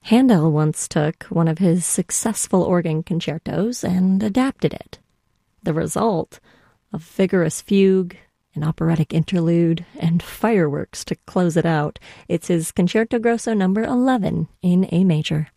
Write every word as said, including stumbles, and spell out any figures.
Handel once took one of his successful organ concertos and adapted it. The result? A vigorous fugue, an operatic interlude, and fireworks to close it out. It's his Concerto Grosso number eleven in A major.